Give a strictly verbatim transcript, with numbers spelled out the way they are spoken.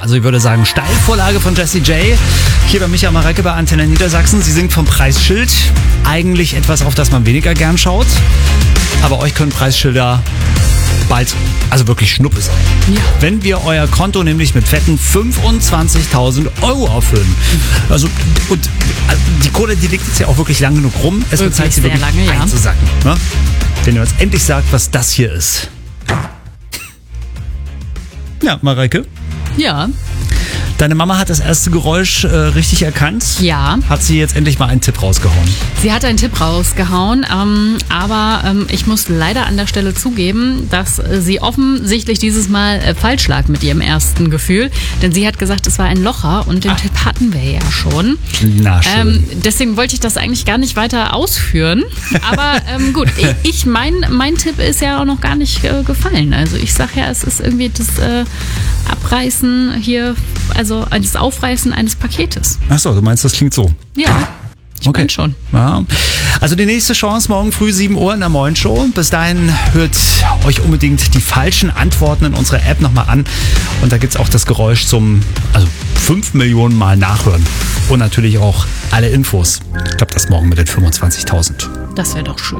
also ich würde sagen, Steilvorlage von Jessie J. Hier bei Micha Marecke bei Antenne Niedersachsen. Sie singt vom Preisschild. Eigentlich etwas, auf das man weniger gern schaut. Aber euch können Preisschilder bald, also wirklich Schnuppe sein. Ja. Wenn wir euer Konto nämlich mit fetten fünfundzwanzigtausend Euro auffüllen. Also, und die Kohle, die liegt jetzt ja auch wirklich lang genug rum. Es wird Zeit, sie wirklich lange, ja. einzusacken. Ne? Wenn ihr uns endlich sagt, was das hier ist. Ja, Mareike? Ja. Deine Mama hat das erste Geräusch äh, richtig erkannt. Ja. Hat sie jetzt endlich mal einen Tipp rausgehauen? Sie hat einen Tipp rausgehauen, ähm, aber ähm, ich muss leider an der Stelle zugeben, dass äh, sie offensichtlich dieses Mal äh, falsch lag mit ihrem ersten Gefühl. Denn sie hat gesagt, es war ein Locher und den Ach. Tipp hatten wir ja schon. Na schön. Ähm, deswegen wollte ich das eigentlich gar nicht weiter ausführen. Aber ähm, gut, ich, ich mein, mein Tipp ist ja auch noch gar nicht äh, gefallen. Also ich sag ja, es ist irgendwie das äh, Abreißen hier, also das Aufreißen eines Paketes. Achso, du meinst, das klingt so. Ja, ich Okay. meine schon. Ja. Also die nächste Chance morgen früh sieben Uhr in der Moin Show. Bis dahin hört euch unbedingt die falschen Antworten in unserer App nochmal an. Und da gibt es auch das Geräusch zum, also fünf Millionen Mal nachhören. Und natürlich auch alle Infos. Ich glaube, das morgen mit den fünfundzwanzigtausend. Das wäre doch schön.